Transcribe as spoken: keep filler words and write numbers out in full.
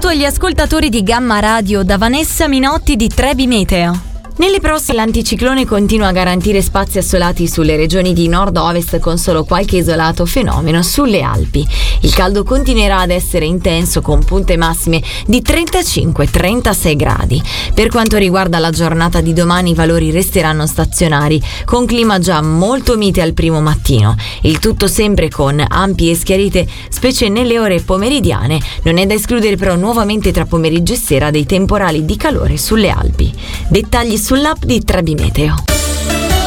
agli ascoltatori di Gamma Radio da Vanessa Minotti di Trebi Meteo. Nelle prossime l'anticiclone continua a garantire spazi assolati sulle regioni di nord-ovest con solo qualche isolato fenomeno sulle Alpi. Il caldo continuerà ad essere intenso con punte massime di trentacinque trentasei gradi. Per quanto riguarda la giornata di domani i valori resteranno stazionari con clima già molto mite al primo mattino. Il tutto sempre con ampie schiarite specie nelle ore pomeridiane. Non è da escludere però nuovamente tra pomeriggio e sera dei temporali di calore sulle Alpi. Dettagli sull'app di Trebi Meteo.